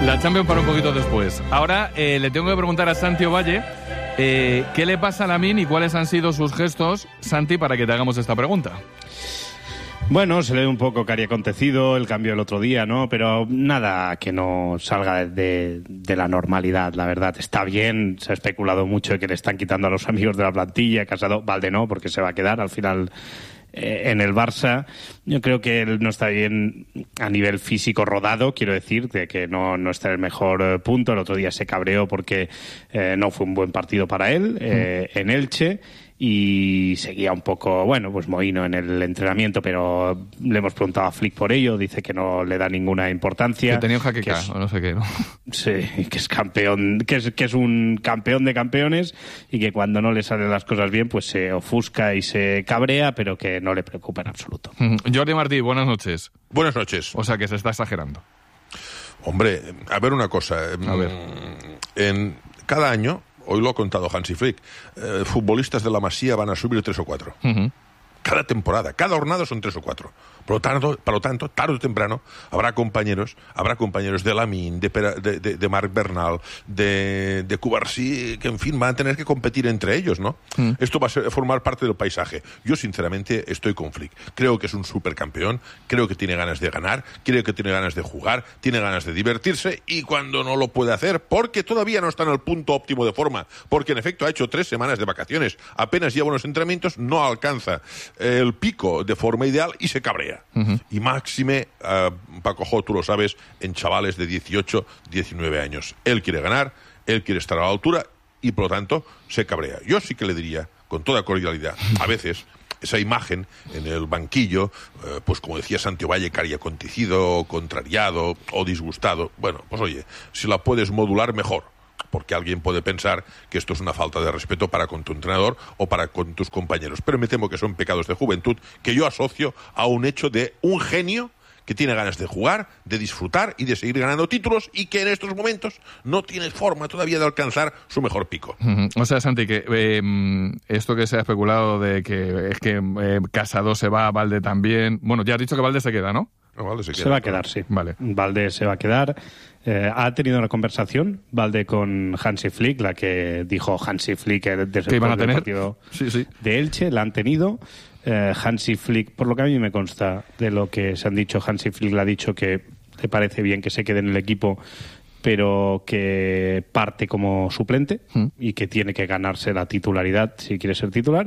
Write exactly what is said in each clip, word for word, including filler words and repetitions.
La Champions para un poquito después. Ahora eh, le tengo que preguntar a Santi Ovalle eh, qué le pasa a Lamine y cuáles han sido sus gestos, Santi, para que te hagamos esta pregunta. Bueno, se le ve un poco que haría acontecido el cambio el otro día, ¿no? Pero nada que no salga de, de la normalidad, la verdad. Está bien, se ha especulado mucho de que le están quitando a los amigos de la plantilla, Casado, Valde no, porque se va a quedar al final eh, en el Barça. Yo creo que él no está bien a nivel físico rodado, quiero decir, de que no, no está en el mejor eh, punto. El otro día se cabreó porque eh, no fue un buen partido para él eh, en Elche. Y seguía un poco, bueno, pues mohino en el entrenamiento, pero le hemos preguntado a Flick por ello, dice que no le da ninguna importancia. Que tenía un jaque que es, o no sé qué, ¿no? Sí, que es campeón, que es, que es un campeón de campeones y que cuando no le salen las cosas bien, pues se ofusca y se cabrea, pero que no le preocupa en absoluto. Jordi Martí, buenas noches. Buenas noches. O sea que se está exagerando. Hombre, a ver una cosa. A ver. En cada año, hoy lo ha contado Hansi Flick, eh, futbolistas de la Masía van a subir tres o cuatro. Uh-huh. Cada temporada, cada jornada son tres o cuatro. Por lo tanto, por lo tanto, tarde o temprano habrá compañeros, habrá compañeros de Lamine, de, de, de, de Marc Bernal, de, de Cubarsí, que en fin van a tener que competir entre ellos, ¿no? Mm. Esto va a ser, formar parte del paisaje. Yo sinceramente estoy con Flick. Creo que es un supercampeón, creo que tiene ganas de ganar, creo que tiene ganas de jugar, tiene ganas de divertirse y cuando no lo puede hacer, porque todavía no está en el punto óptimo de forma, porque en efecto ha hecho tres semanas de vacaciones, apenas lleva unos entrenamientos, no alcanza el pico de forma ideal y se cabrea. Uh-huh. Y máxime, uh, Paco Jo, tú lo sabes, en chavales de dieciocho, diecinueve años. Él quiere ganar, él quiere estar a la altura y por lo tanto se cabrea. Yo sí que le diría, con toda cordialidad, a veces esa imagen en el banquillo, eh, pues como decía Santi Ovalle, que haría acontecido, contrariado o disgustado. Bueno, pues oye, si la puedes modular mejor. Porque alguien puede pensar que esto es una falta de respeto para con tu entrenador o para con tus compañeros. Pero me temo que son pecados de juventud que yo asocio a un hecho de un genio que tiene ganas de jugar, de disfrutar y de seguir ganando títulos y que en estos momentos no tiene forma todavía de alcanzar su mejor pico. Uh-huh. O sea, Santi, que eh, esto que se ha especulado de que es que eh, Casado se va, Valde también... Bueno, ya has dicho que Valde se queda, ¿no? No, Valde se, se queda, va a quedar, sí. Vale. Valde se va a quedar. Eh, ha tenido una conversación, Valde, con Hansi Flick, la que dijo Hansi Flick desde ¿Qué iban a el tener? partido sí, sí. de Elche, la han tenido. Eh, Hansi Flick, por lo que a mí me consta de lo que se han dicho, Hansi Flick le ha dicho que le parece bien que se quede en el equipo, pero que parte como suplente ¿Mm? y que tiene que ganarse la titularidad si quiere ser titular.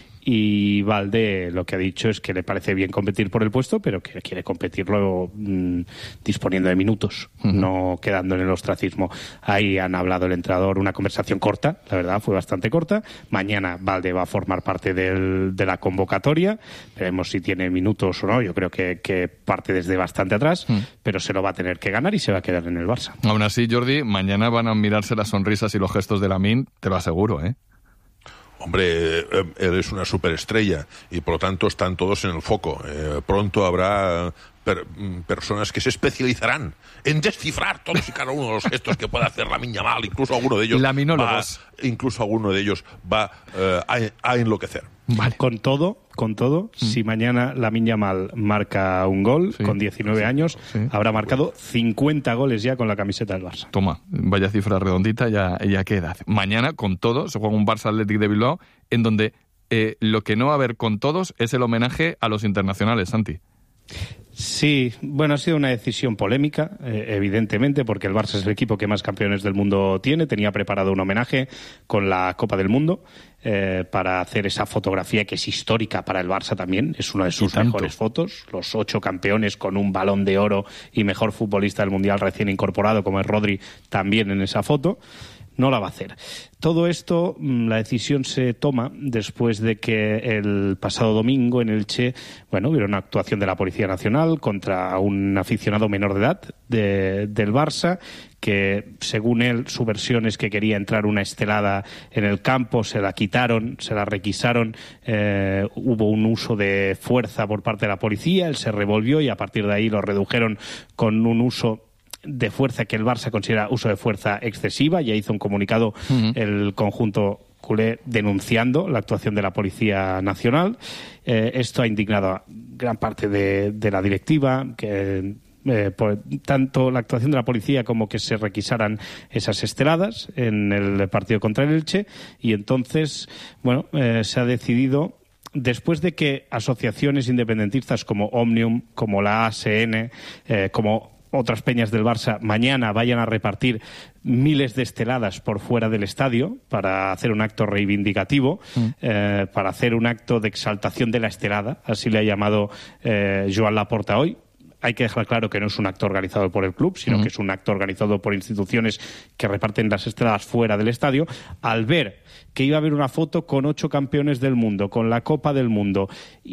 Y Valde lo que ha dicho es que le parece bien competir por el puesto, pero que quiere competirlo mmm, disponiendo de minutos, uh-huh. no quedando en el ostracismo. Ahí han hablado el entrenador, una conversación corta, la verdad, fue bastante corta. Mañana Valde va a formar parte del, de la convocatoria. Veremos si tiene minutos o no. Yo creo que, que parte desde bastante atrás, uh-huh. pero se lo va a tener que ganar y se va a quedar en el Barça. Aún así, Jordi, mañana van a mirarse las sonrisas y los gestos de Lamine, te lo aseguro, ¿eh? Hombre, él es una superestrella y por lo tanto están todos en el foco. Eh, pronto habrá per, personas que se especializarán en descifrar todos y cada uno de los gestos que puede hacer Lamine Yamal. Incluso alguno de ellos va, incluso alguno de ellos va eh, a, a enloquecer. Vale. Con todo, con todo, mm. si mañana Lamine Yamal marca un gol sí, con diecinueve sí, años, sí. habrá marcado cincuenta goles ya con la camiseta del Barça. Toma, vaya cifra redondita, ya, ya queda. Mañana, con todo, se juega un Barça Athletic de Bilbao, en donde eh, lo que no va a haber con todos es el homenaje a los internacionales, Santi. Sí, bueno, ha sido una decisión polémica, eh, evidentemente, porque el Barça es el equipo que más campeones del mundo tiene. Tenía preparado un homenaje con la Copa del Mundo eh, para hacer esa fotografía que es histórica para el Barça también. Es una de sus mejores fotos. Los ocho campeones con un Balón de Oro y mejor futbolista del Mundial recién incorporado, como es Rodri, también en esa foto. No la va a hacer. Todo esto, la decisión se toma después de que el pasado domingo en Elche, bueno, hubiera una actuación de la Policía Nacional contra un aficionado menor de edad de, del Barça, que según él, su versión es que quería entrar una estelada en el campo, se la quitaron, se la requisaron, eh, hubo un uso de fuerza por parte de la policía, él se revolvió y a partir de ahí lo redujeron con un uso de fuerza que el Barça considera uso de fuerza excesiva. Ya hizo un comunicado uh-huh. el conjunto culé denunciando la actuación de la Policía Nacional. Eh, esto ha indignado a gran parte de, de la directiva, que eh, por, tanto la actuación de la policía como que se requisaran esas esteladas en el partido contra el Elche, y entonces, bueno, eh, se ha decidido, después de que asociaciones independentistas como Òmnium, como la A S N, eh, como otras peñas del Barça mañana vayan a repartir miles de esteladas por fuera del estadio para hacer un acto reivindicativo, mm. eh, para hacer un acto de exaltación de la estelada, así le ha llamado eh, Joan Laporta hoy. Hay que dejar claro que no es un acto organizado por el club, sino mm. que es un acto organizado por instituciones que reparten las esteladas fuera del estadio. Al ver que iba a haber una foto con ocho campeones del mundo, con la Copa del Mundo,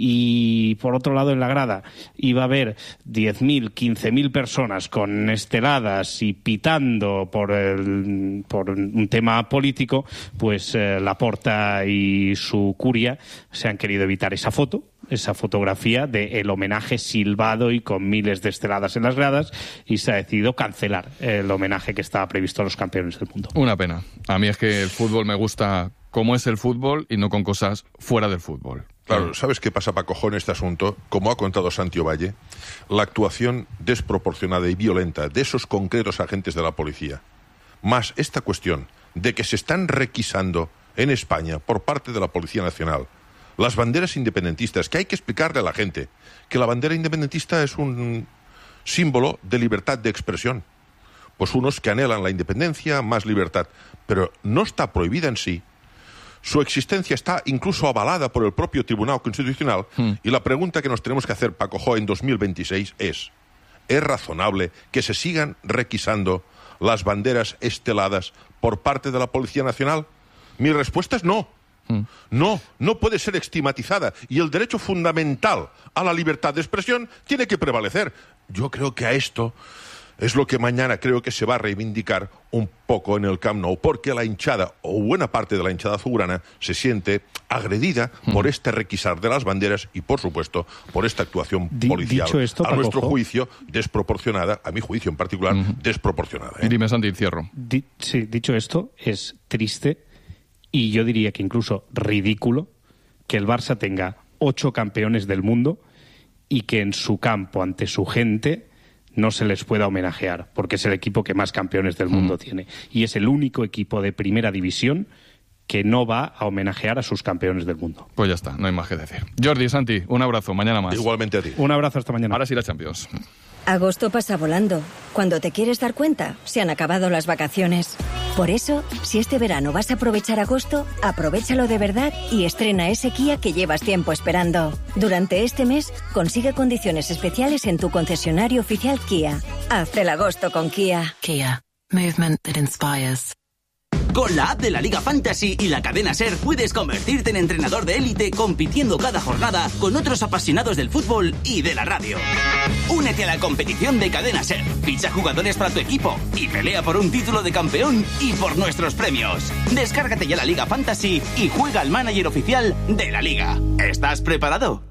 y por otro lado en la grada iba a haber diez mil, quince mil personas con esteladas y pitando por, el, por un tema político, pues eh, Laporta y su curia se han querido evitar esa foto, esa fotografía del homenaje silbado y con miles de esteladas en las gradas, y se ha decidido cancelar el homenaje que estaba previsto a los campeones del mundo. Una pena. A mí es que el fútbol me gusta como es el fútbol y no con cosas fuera del fútbol. Claro, ¿sabes qué pasa, Paco, en este asunto? Como ha contado Santi Ovalle, la actuación desproporcionada y violenta de esos concretos agentes de la policía, más esta cuestión de que se están requisando en España por parte de la Policía Nacional las banderas independentistas, que hay que explicarle a la gente que la bandera independentista es un símbolo de libertad de expresión. Pues unos que anhelan la independencia, más libertad, pero no está prohibida en sí. Su existencia está incluso avalada por el propio Tribunal Constitucional, mm. y la pregunta que nos tenemos que hacer, Paco Jo, en dos mil veintiséis es, ¿es razonable que se sigan requisando las banderas esteladas por parte de la Policía Nacional? Mi respuesta es no. Mm. No, no puede ser estigmatizada, y el derecho fundamental a la libertad de expresión tiene que prevalecer. Yo creo que a esto es lo que mañana creo que se va a reivindicar un poco en el Camp Nou, porque la hinchada, o buena parte de la hinchada azulgrana, se siente agredida mm. por este requisar de las banderas y, por supuesto, por esta actuación Di, policial, dicho esto, a Paco, nuestro juicio, desproporcionada, a mi juicio en particular, mm. desproporcionada. ¿eh? Dime, Santi, cierro. Di, sí, dicho esto, es triste y yo diría que incluso ridículo que el Barça tenga ocho campeones del mundo y que en su campo, ante su gente, no se les pueda homenajear, porque es el equipo que más campeones del mundo mm. tiene. Y es el único equipo de primera división que no va a homenajear a sus campeones del mundo. Pues ya está, no hay más que decir. Jordi, Santi, un abrazo, mañana más. Igualmente a ti. Un abrazo, hasta mañana. Ahora sí la Champions. Agosto pasa volando. Cuando te quieres dar cuenta, se han acabado las vacaciones. Por eso, si este verano vas a aprovechar agosto, aprovéchalo de verdad y estrena ese Kia que llevas tiempo esperando. Durante este mes, consigue condiciones especiales en tu concesionario oficial Kia. Haz el agosto con Kia. Kia. Movement that inspires. Con la app de la Liga Fantasy y la cadena SER puedes convertirte en entrenador de élite compitiendo cada jornada con otros apasionados del fútbol y de la radio. Únete a la competición de cadena SER, ficha jugadores para tu equipo y pelea por un título de campeón y por nuestros premios. Descárgate ya la Liga Fantasy y juega al manager oficial de la Liga. ¿Estás preparado?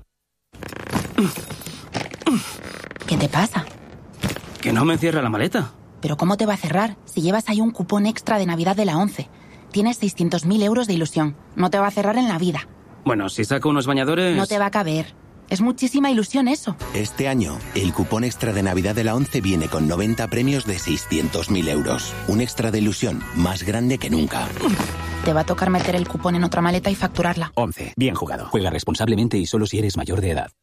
¿Qué te pasa? Que no me cierra la maleta. ¿Pero cómo te va a cerrar si llevas ahí un cupón extra de Navidad de la ONCE? Tienes seiscientos mil euros de ilusión. No te va a cerrar en la vida. Bueno, si saco unos bañadores... No te va a caber. Es muchísima ilusión eso. Este año, el cupón extra de Navidad de la ONCE viene con noventa premios de seiscientos mil euros. Un extra de ilusión más grande que nunca. Te va a tocar meter el cupón en otra maleta y facturarla. ONCE. Bien jugado. Juega responsablemente y solo si eres mayor de edad.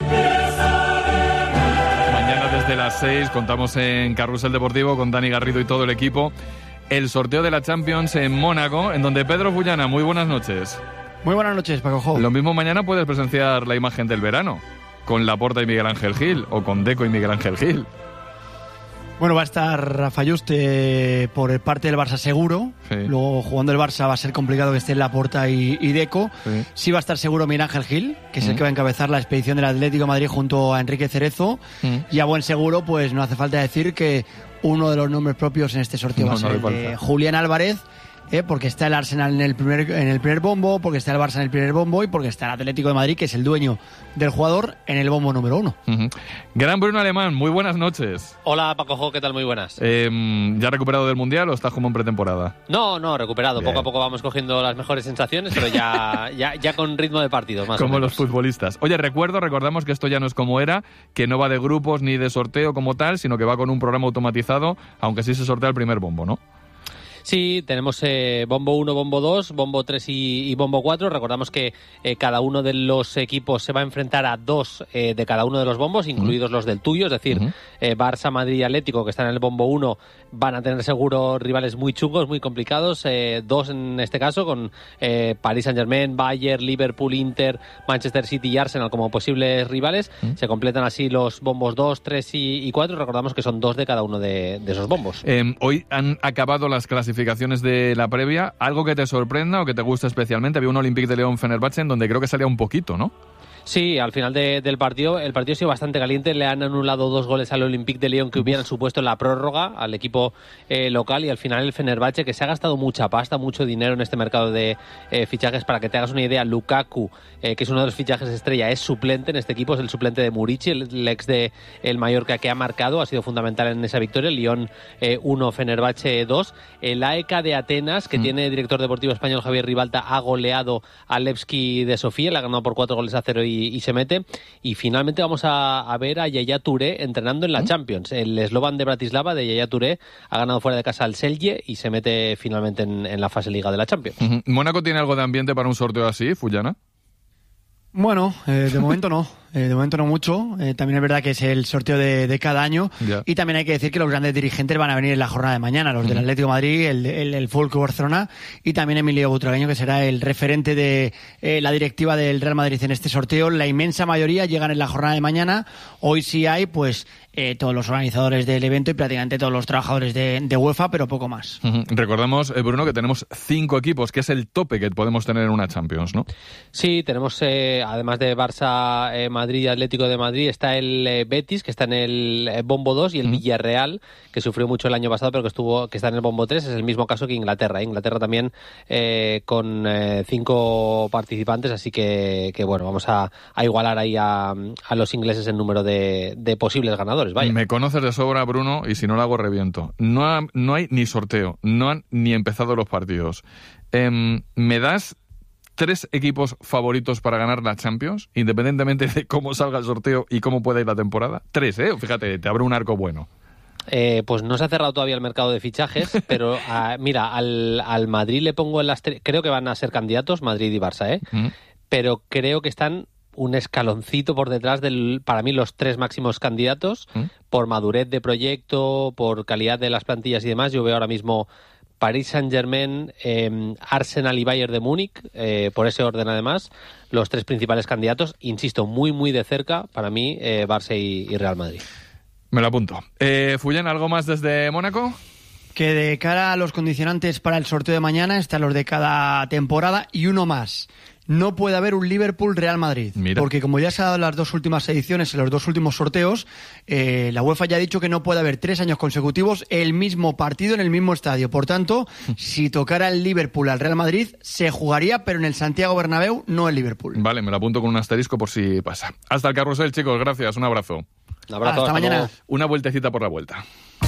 Desde las seis contamos en Carrusel Deportivo con Dani Garrido y todo el equipo el sorteo de la Champions en Mónaco, en donde Pedro Fullana, muy buenas noches. Muy buenas noches, Paco Jo. Lo mismo mañana puedes presenciar la imagen del verano con Laporta y Miguel Ángel Gil, o con Deco y Miguel Ángel Gil. Bueno, va a estar Rafa Yuste por parte del Barça seguro. Sí. Luego, jugando el Barça, va a ser complicado que estén Laporta y, y Deco. Sí. sí va a estar seguro Miguel Ángel Gil, que es mm. el que va a encabezar la expedición del Atlético de Madrid junto a Enrique Cerezo. Mm. Y a buen seguro, pues no hace falta decir que uno de los nombres propios en este sorteo no, va a ser no el de Julián Álvarez, eh, porque está el Arsenal en el primer en el primer bombo, porque está el Barça en el primer bombo y porque está el Atlético de Madrid, que es el dueño del jugador, en el bombo número uno. Uh-huh. Gran Bruno Alemán, muy buenas noches. Hola Paco Jo, ¿qué tal? Muy buenas. Eh, ¿Ya recuperado del Mundial o estás como en pretemporada? No, no, recuperado. Bien. Poco a poco vamos cogiendo las mejores sensaciones, pero ya, ya, ya con ritmo de partidos, más como o menos. Los futbolistas. Oye, recuerdo, recordamos que esto ya no es como era, que no va de grupos ni de sorteo como tal, sino que va con un programa automatizado, aunque sí se sortea el primer bombo, ¿no? Sí, tenemos eh, bombo uno, bombo dos, bombo tres y, y bombo cuatro. Recordamos que eh, cada uno de los equipos se va a enfrentar a dos eh, de cada uno de los bombos, incluidos uh-huh. los del tuyo, es decir, uh-huh. eh, Barça, Madrid y Atlético, que están en el bombo uno, van a tener seguro rivales muy chungos, muy complicados, eh, dos en este caso, con eh, Paris Saint-Germain, Bayern, Liverpool, Inter, Manchester City y Arsenal como posibles rivales. Uh-huh. Se completan así los bombos dos, tres y cuatro. Recordamos que son dos de cada uno de, de esos bombos. Eh, hoy han acabado las clasificaciones de la previa. ¿Algo que te sorprenda o que te guste especialmente? Había un Olympique de León-Fenerbahce en donde creo que salía un poquito, ¿no? Sí, al final de, del partido, el partido ha sido bastante caliente, le han anulado dos goles al Olympique de Lyon que hubieran supuesto la prórroga al equipo eh, local, y al final el Fenerbahce, que se ha gastado mucha pasta, mucho dinero en este mercado de eh, fichajes. Para que te hagas una idea, Lukaku, eh, que es uno de los fichajes estrella, es suplente en este equipo, es el suplente de Murici, el, el ex de el Mallorca, que ha marcado, ha sido fundamental en esa victoria. Lyon eh, uno, Fenerbahce dos. El A E K de Atenas, que mm. tiene director deportivo español Javier Ribalta, ha goleado al Levski de Sofía, le ha ganado por cuatro goles a cero y y se mete. Y finalmente vamos a, a ver a Yaya Touré entrenando en la ¿Mm? Champions. El eslovan de Bratislava, de Yaya Touré, ha ganado fuera de casa al Celje y se mete finalmente en, en la fase Liga de la Champions. Uh-huh. ¿Mónaco tiene algo de ambiente para un sorteo así, Fullana? Bueno, eh, de momento no, eh, de momento no mucho. Eh, también es verdad que es el sorteo de, de cada año. Yeah. Y también hay que decir que los grandes dirigentes van a venir en la jornada de mañana, los mm. del Atlético de Madrid, el, el, el F C Barcelona y también Emilio Butragueño, que será el referente de eh, la directiva del Real Madrid en este sorteo. La inmensa mayoría llegan en la jornada de mañana. Hoy sí hay, pues, eh, todos los organizadores del evento y prácticamente todos los trabajadores de, de UEFA, pero poco más. Uh-huh. Recordamos, eh, Bruno, que tenemos cinco equipos, que es el tope que podemos tener en una Champions, ¿no? Sí, tenemos... Eh, además de Barça, eh, Madrid y Atlético de Madrid, está el eh, Betis, que está en el eh, bombo dos, y el mm. Villarreal, que sufrió mucho el año pasado, pero que estuvo que está en el bombo tres. Es el mismo caso que Inglaterra. ¿eh? Inglaterra también eh, con eh, cinco participantes, así que, que bueno, vamos a, a igualar ahí a, a los ingleses el número de, de posibles ganadores. Vaya. Me conoces de sobra, Bruno, y si no lo hago, reviento. No, ha, no hay ni sorteo, no han ni empezado los partidos. Eh, ¿Me das tres equipos favoritos para ganar la Champions, independientemente de cómo salga el sorteo y cómo pueda ir la temporada? Tres, ¿eh? Fíjate, te abre un arco bueno. Eh, pues no se ha cerrado todavía el mercado de fichajes, pero a, mira, al, al Madrid le pongo el astre... Creo que van a ser candidatos, Madrid y Barça, ¿eh? Mm. Pero creo que están un escaloncito por detrás del, para mí, los tres máximos candidatos, mm. por madurez de proyecto, por calidad de las plantillas y demás. Yo veo ahora mismo Paris Saint-Germain, eh, Arsenal y Bayern de Múnich, eh, por ese orden además, los tres principales candidatos. Insisto, muy, muy de cerca, para mí, eh, Barça y, y Real Madrid. Me lo apunto. Eh, Fullán, ¿algo más desde Mónaco? Que de cara a los condicionantes para el sorteo de mañana están los de cada temporada y uno más. No puede haber un Liverpool-Real Madrid. Mira. Porque como ya se ha dado en las dos últimas ediciones, en los dos últimos sorteos, eh, la UEFA ya ha dicho que no puede haber tres años consecutivos el mismo partido en el mismo estadio. Por tanto, si tocara el Liverpool al Real Madrid, se jugaría, pero en el Santiago Bernabéu, no el Liverpool. Vale, me lo apunto con un asterisco por si pasa. Hasta el carrusel, chicos. Gracias. Un abrazo. Un abrazo. Hasta, hasta mañana. Luego. Una vueltecita por la vuelta.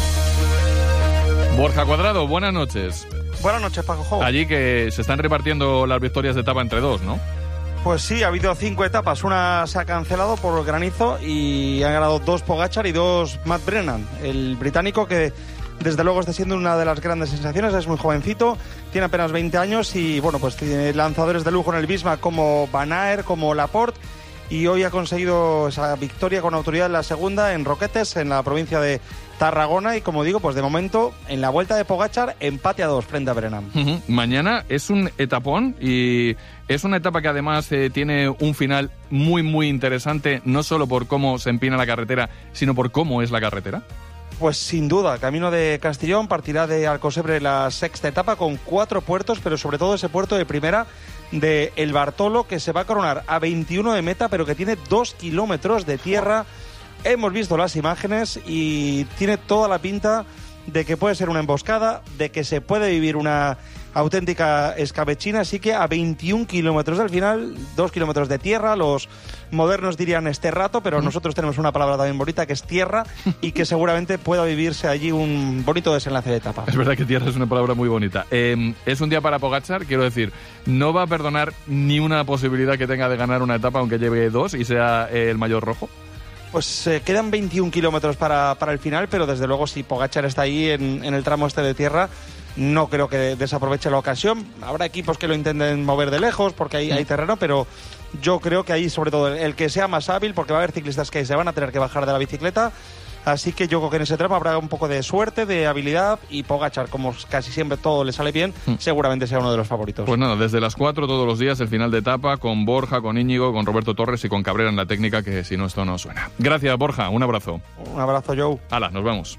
Borja Cuadrado, buenas noches. Buenas noches, Paco Jo. Allí que se están repartiendo las victorias de etapa entre dos, ¿no? Pues sí, ha habido cinco etapas. Una se ha cancelado por granizo y han ganado dos Pogačar y dos Matt Brennan. El británico, que desde luego está siendo una de las grandes sensaciones, es muy jovencito, tiene apenas veinte años y bueno, pues tiene lanzadores de lujo en el Visma como Van Aert, como Laporte, y hoy ha conseguido esa victoria con autoridad en la segunda en Roquetes, en la provincia de Tarragona, y como digo, pues de momento en la vuelta de Pogačar empate a dos frente a Brennan. Uh-huh. Mañana es un etapón y es una etapa que además eh, tiene un final muy muy interesante, no solo por cómo se empina la carretera, sino por cómo es la carretera. Pues sin duda, camino de Castellón, partirá de Alcosebre la sexta etapa con cuatro puertos, pero sobre todo ese puerto de primera de El Bartolo, que se va a coronar a veintiuno de meta, pero que tiene dos kilómetros de tierra. Hemos visto las imágenes y tiene toda la pinta de que puede ser una emboscada, de que se puede vivir una auténtica escabechina, así que a veintiún kilómetros del final, dos kilómetros de tierra, los modernos dirían esterrato, pero mm. nosotros tenemos una palabra también bonita que es tierra y que seguramente pueda vivirse allí un bonito desenlace de etapa. Es verdad que tierra es una palabra muy bonita. Eh, es un día para Pogačar, quiero decir, no va a perdonar ni una posibilidad que tenga de ganar una etapa aunque lleve dos y sea eh, el maillot rojo. Pues eh, quedan veintiún kilómetros para, para el final, pero desde luego si Pogačar está ahí en, en el tramo este de tierra, no creo que desaproveche la ocasión. Habrá equipos que lo intenten mover de lejos porque hay, hay terreno, pero yo creo que ahí sobre todo el, el que sea más hábil, porque va a haber ciclistas que se van a tener que bajar de la bicicleta, así que yo creo que en ese tramo habrá un poco de suerte, de habilidad, y Pogačar, como casi siempre todo le sale bien, mm. seguramente sea uno de los favoritos. Pues nada, desde las cuatro todos los días el final de etapa con Borja, con Íñigo, con Roberto Torres y con Cabrera en la técnica, que si no esto no suena. Gracias, Borja, un abrazo. Un abrazo, Joe. Hala, nos vemos.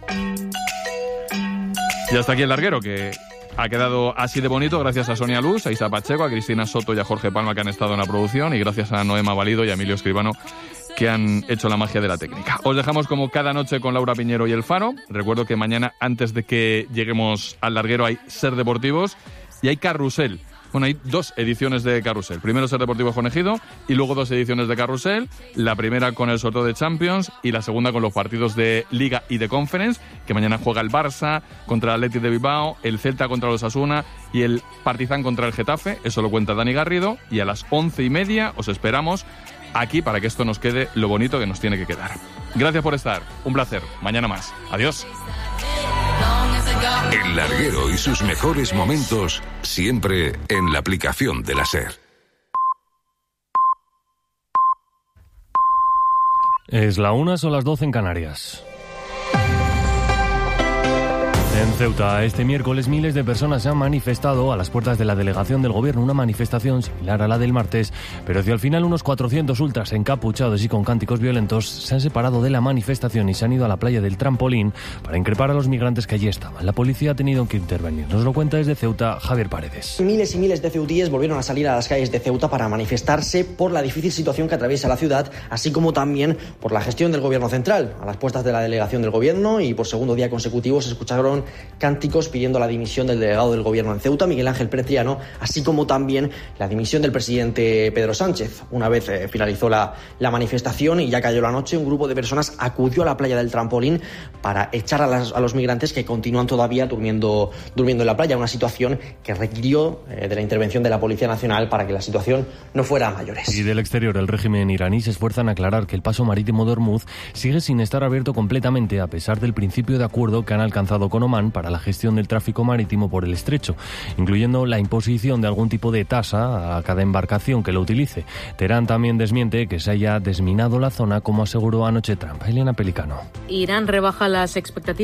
Y hasta aquí el larguero, que ha quedado así de bonito gracias a Sonia Luz, a Isa Pacheco, a Cristina Soto y a Jorge Palma, que han estado en la producción, y gracias a Noema Valido y a Emilio Escribano, que han hecho la magia de la técnica. Os dejamos como cada noche con Laura Piñero y El Faro. Recuerdo que mañana, antes de que lleguemos al larguero, hay Ser Deportivos y hay Carrusel. Bueno, hay dos ediciones de Carrusel. Primero Ser Deportivo con Ejido y luego dos ediciones de Carrusel. La primera con el sorteo de Champions y la segunda con los partidos de Liga y de Conference, que mañana juega el Barça contra el Athletic de Bilbao, el Celta contra los Osasuna y el Partizan contra el Getafe. Eso lo cuenta Dani Garrido. Y a las once y media os esperamos aquí para que esto nos quede lo bonito que nos tiene que quedar. Gracias por estar. Un placer. Mañana más. Adiós. El larguero y sus mejores momentos siempre en la aplicación de la SER. Es la una, son las doce en Canarias. En Ceuta, este miércoles miles de personas se han manifestado a las puertas de la delegación del gobierno, una manifestación similar a la del martes, pero hacia el final unos cuatrocientos ultras encapuchados y con cánticos violentos se han separado de la manifestación y se han ido a la playa del Trampolín para increpar a los migrantes que allí estaban. La policía ha tenido que intervenir. Nos lo cuenta desde Ceuta Javier Paredes. Miles y miles de ceutíes volvieron a salir a las calles de Ceuta para manifestarse por la difícil situación que atraviesa la ciudad, así como también por la gestión del gobierno central. A las puertas de la delegación del gobierno y por segundo día consecutivo se escucharon cánticos pidiendo la dimisión del delegado del gobierno en Ceuta, Miguel Ángel Preciano, así como también la dimisión del presidente Pedro Sánchez. Una vez eh, finalizó la, la manifestación y ya cayó la noche, un grupo de personas acudió a la playa del Trampolín para echar a, las, a los migrantes que continúan todavía durmiendo, durmiendo en la playa, una situación que requirió eh, de la intervención de la Policía Nacional para que la situación no fuera a mayores. Y del exterior, el régimen iraní se esfuerza en aclarar que el paso marítimo de Hormuz sigue sin estar abierto completamente, a pesar del principio de acuerdo que han alcanzado con Omán para la gestión del tráfico marítimo por el estrecho, incluyendo la imposición de algún tipo de tasa a cada embarcación que lo utilice. Teherán también desmiente que se haya desminado la zona, como aseguró anoche Trump. Elena Pelicano. Irán rebaja las expectativas